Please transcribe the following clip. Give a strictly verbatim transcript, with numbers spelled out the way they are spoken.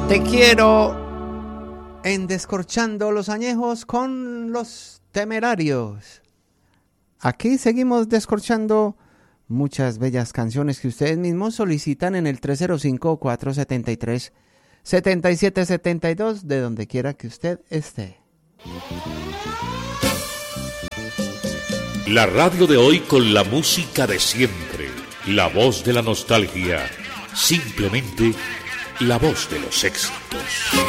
Te quiero en Descorchando los Añejos con los Temerarios. Aquí seguimos descorchando muchas bellas canciones que ustedes mismos solicitan en el tres cero cinco, cuatro siete tres, siete siete siete dos, de donde quiera que usted esté. La radio de hoy con la música de siempre, la voz de la nostalgia, simplemente la voz de los éxitos.